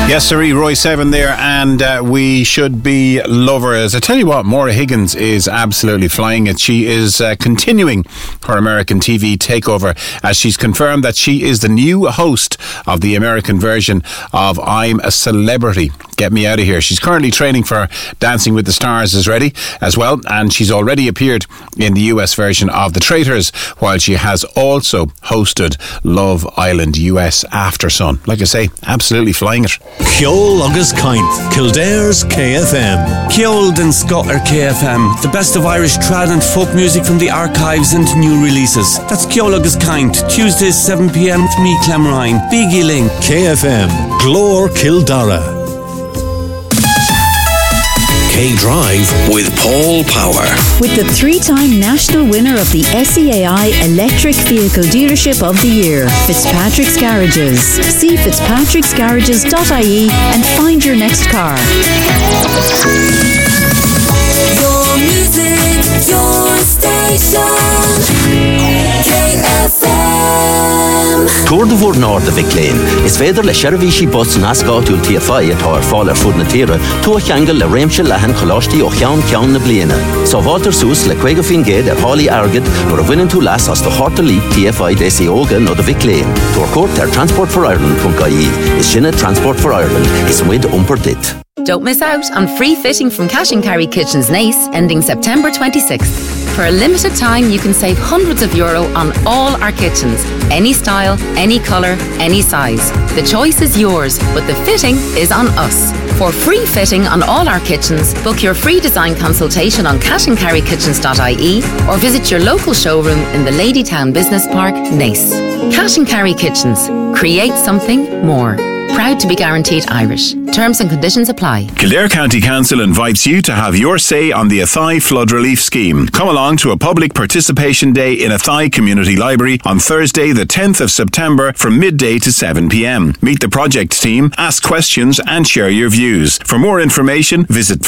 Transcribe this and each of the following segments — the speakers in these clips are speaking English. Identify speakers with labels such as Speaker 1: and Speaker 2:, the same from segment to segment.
Speaker 1: Yes, sirree, Roy Seven there, and we should be lovers. I tell you what, Maura Higgins is absolutely flying it. She is continuing her American TV takeover, as she's confirmed that she is the new host of the American version of I'm a Celebrity. Get me out of here. She's currently training for Dancing with the Stars as well, and she's already appeared in the US version of The Traitors, while she has also hosted Love Island US After Sun. Like I say, absolutely flying it.
Speaker 2: Ceol agus Caint, Kildare's KFM.
Speaker 3: Ceol den Scotter KFM, the best of Irish trad and folk music from the archives and new releases. That's Ceol agus Caint, Tuesdays 7pm with me, Clem Ryan, Biggie Link.
Speaker 2: KFM, Glór Kildare. K-Drive with Paul Power.
Speaker 4: With the 3-time national winner of the SEAI Electric Vehicle Dealership of the Year, Fitzpatrick's Garages. See fitzpatricksgarages.ie and find your next car.
Speaker 5: Your music, your station, KFM.
Speaker 6: Tour de Vor Nord de Viclain is verder le Shervishi bus na scout TFI at our faller food na tira to a jangle le Ramshe Lahan Kolosti or Kyan na Bliena. So Walter Soos le Quegofin Gate at Holly Argid or a winning to last as the Horta League TFI Desi Ogan or the Viclain. Tour court their Transport for Ireland.ie is Shinna Transport for Ireland is with Umperdit.
Speaker 7: Don't miss out on free fitting from Cash and Carry Kitchens Nace, ending September 26th. For a limited time, you can save hundreds of euro on all our kitchens. Any style, any colour, any size. The choice is yours, but the fitting is on us. For free fitting on all our kitchens, book your free design consultation on cashandcarrykitchens.ie or visit your local showroom in the Ladytown Business Park, Nace. Cash and Carry Kitchens. Create something more. Proud to be guaranteed Irish. Terms and conditions apply.
Speaker 1: Kildare County Council invites you to have your say on the Athy Flood Relief Scheme. Come along to a public participation day in Athy Community Library on Thursday the 10th of September from midday to 7pm. Meet the project team, ask questions and share your views. For more information, visit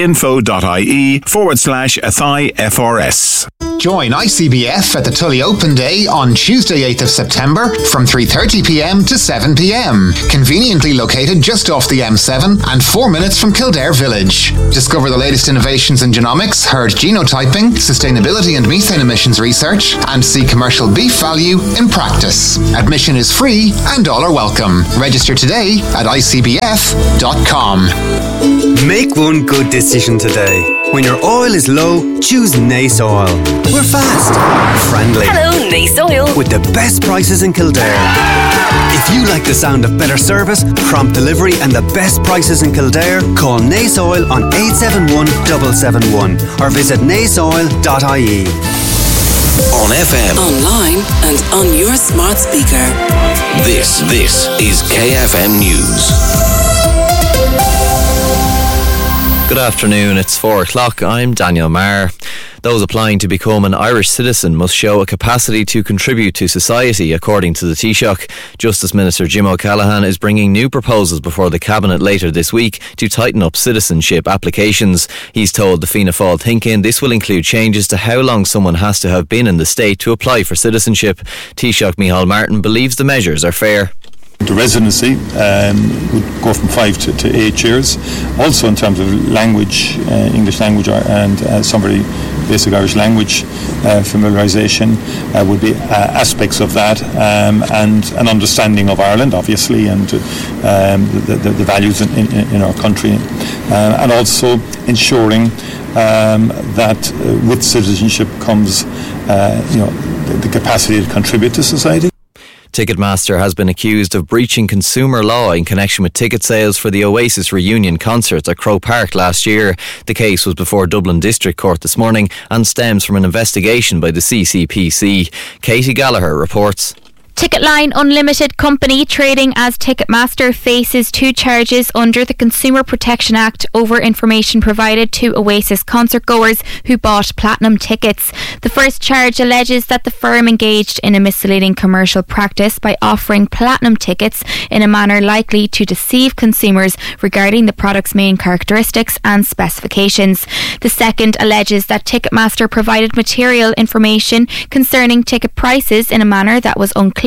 Speaker 1: floodinfo.ie/Athy FRS.
Speaker 8: Join ICBF at the Tully Open Day on Tuesday 8th of September from 3:30pm to 7pm. Conveniently located just off the M7 and 4 minutes from Kildare Village. Discover the latest innovations in genomics, herd genotyping, sustainability and methane emissions research, and see commercial beef value in practice. Admission is free and all are welcome. Register today at icbf.com.
Speaker 9: Make one good decision today. When your oil is low, choose Nace Oil. We're fast, friendly.
Speaker 5: Hello, Nace Oil.
Speaker 9: With the best prices in Kildare. If you like the sound of better service, prompt delivery and the best prices in Kildare, call Nace Oil on 871 771 or visit naceoil.ie.
Speaker 2: On FM,
Speaker 5: Online and on your smart speaker.
Speaker 2: this is KFM News.
Speaker 10: Good afternoon, it's 4 o'clock. I'm Daniel Marr. Those applying to become an Irish citizen must show a capacity to contribute to society, according to the Taoiseach. Justice Minister Jim O'Callaghan is bringing new proposals before the Cabinet later this week to tighten up citizenship applications. He's told the Fianna Fáil Thinking this will include changes to how long someone has to have been in the state to apply for citizenship. Taoiseach Micheál Martin believes the measures are fair.
Speaker 11: The residency would go from 5 to 8 years. Also in terms of language, English language and somebody basic Irish language familiarisation would be aspects of that and an understanding of Ireland, obviously, and the values in our country, and also ensuring that with citizenship comes the capacity to contribute to society.
Speaker 10: Ticketmaster has been accused of breaching consumer law in connection with ticket sales for the Oasis reunion concerts at Croke Park last year. The case was before Dublin District Court this morning and stems from an investigation by the CCPC. Katie Gallagher reports.
Speaker 12: Ticketline Unlimited Company, trading as Ticketmaster, faces 2 charges under the Consumer Protection Act over information provided to Oasis concertgoers who bought platinum tickets. The first charge alleges that the firm engaged in a misleading commercial practice by offering platinum tickets in a manner likely to deceive consumers regarding the product's main characteristics and specifications. The second alleges that Ticketmaster provided material information concerning ticket prices in a manner that was unclear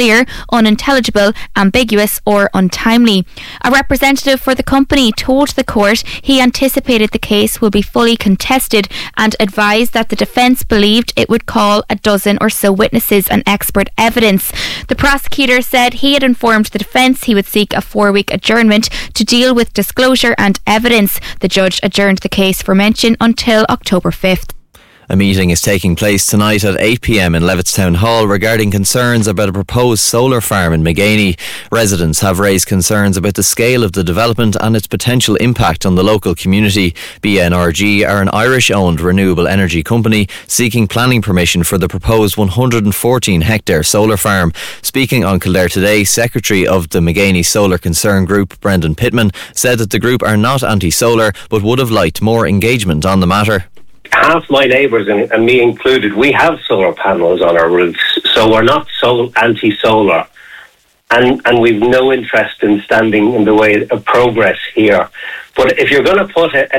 Speaker 12: unclear, unintelligible, ambiguous or untimely. A representative for the company told the court he anticipated the case will be fully contested and advised that the defence believed it would call a dozen or so witnesses and expert evidence. The prosecutor said he had informed the defence he would seek a 4-week adjournment to deal with disclosure and evidence. The judge adjourned the case for mention until October 5th.
Speaker 10: A meeting is taking place tonight at 8 p.m. in Levittstown Hall regarding concerns about a proposed solar farm in Maganey. Residents have raised concerns about the scale of the development and its potential impact on the local community. BNRG are an Irish-owned renewable energy company seeking planning permission for the proposed 114-hectare solar farm. Speaking on Kildare Today, Secretary of the Maganey Solar Concern Group, Brendan Pittman, said that the group are not anti-solar but would have liked more engagement on the matter.
Speaker 13: Half my neighbours, and me included, we have solar panels on our roofs, so we're not so anti-solar, and we've no interest in standing in the way of progress here. But if you're going to put a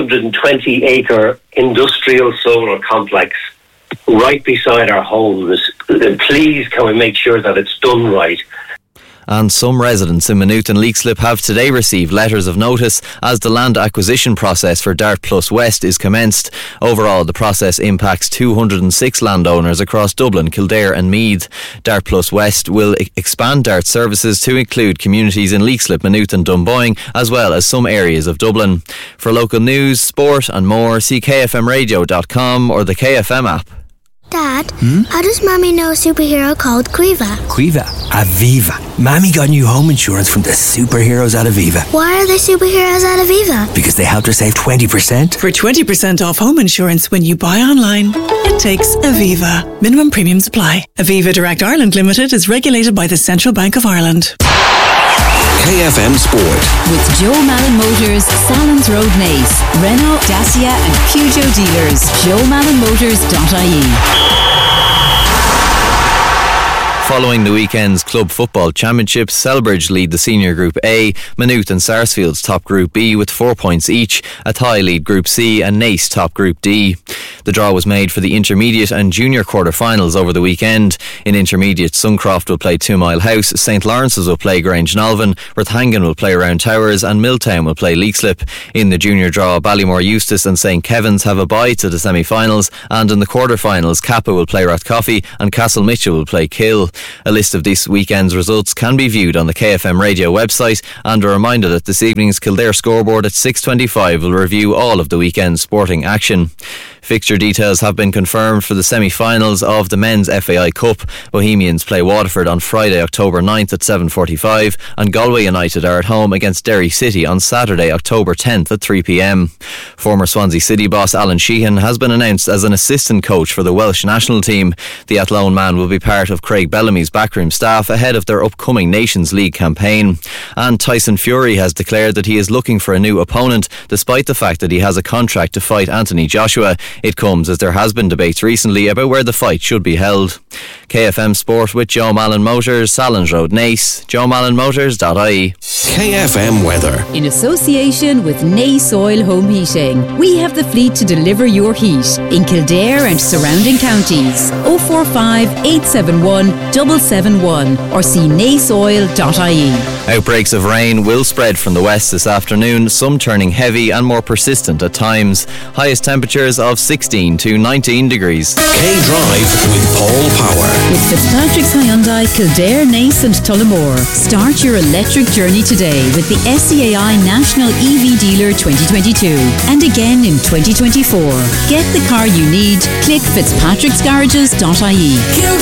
Speaker 13: 320-acre industrial solar complex right beside our homes, please can we make sure that it's done right?
Speaker 10: And some residents in Maynooth and Leixlip have today received letters of notice as the land acquisition process for Dart Plus West is commenced. Overall, the process impacts 206 landowners across Dublin, Kildare and Meath. Dart Plus West will expand Dart services to include communities in Leixlip, Maynooth and Dunboyne, as well as some areas of Dublin. For local news, sport and more, see kfmradio.com or the KFM app.
Speaker 14: Dad, how does Mommy know a superhero called Quiva?
Speaker 15: Quiva? Aviva. Mommy got new home insurance from the superheroes at Aviva.
Speaker 14: Why are they superheroes at Aviva?
Speaker 15: Because they helped her save 20%.
Speaker 16: For 20% off home insurance when you buy online, it takes Aviva. Minimum premiums apply. Aviva Direct Ireland Limited is regulated by the Central Bank of Ireland.
Speaker 2: KFM Sport.
Speaker 4: With Joe Malin Motors, Salons Road Naas, Renault, Dacia and Peugeot dealers. JoeMalinMotors.ie.
Speaker 10: Following the weekend's club football championships, Selbridge lead the senior Group A, Maynooth and Sarsfield's top Group B with 4 points each, Athy lead Group C and Naas top Group D. The draw was made for the intermediate and junior quarter-finals over the weekend. In intermediate, Suncroft will play 2 Mile House, St Lawrence's will play Grange Nolvan, Rathangan will play Round Towers and Milltown will play Leixlip. In the junior draw, Ballymore Eustace and St Kevin's have a bye to the semi-finals, and in the quarter-finals, Kappa will play Rathcoffey and Castle Mitchell will play Kill. A list of this weekend's results can be viewed on the KFM radio website, and a reminder that this evening's Kildare scoreboard at 6:25 will review all of the weekend's sporting action. Fixture details have been confirmed for the semi-finals of the Men's FAI Cup. Bohemians play Waterford on Friday, October 9th at 7:45, and Galway United are at home against Derry City on Saturday, October 10th at 3 p.m. Former Swansea City boss Alan Sheehan has been announced as an assistant coach for the Welsh national team. The Athlone man will be part of Craig Bellamy's backroom staff ahead of their upcoming Nations League campaign. And Tyson Fury has declared that he is looking for a new opponent, despite the fact that he has a contract to fight Anthony Joshua. It comes as there has been debates recently about where the fight should be held. KFM Sport with Joe Malin Motors, Salons Road Naas, JoeMalinMotors.ie.
Speaker 2: KFM Weather.
Speaker 4: In association with Naas Oil Home Heating, we have the fleet to deliver your heat in Kildare and surrounding counties. 045 871 771 or see naasoil.ie.
Speaker 10: Outbreaks of rain will spread from the west this afternoon, some turning heavy and more persistent at times. Highest temperatures of 16 to 19 degrees.
Speaker 2: K-Drive with Paul Power.
Speaker 4: With Fitzpatrick's Hyundai, Kildare, Naas and Tullamore. Start your electric journey today with the SCAI National EV Dealer 2022 and again in 2024. Get the car you need. Click fitzpatricksgarages.ie.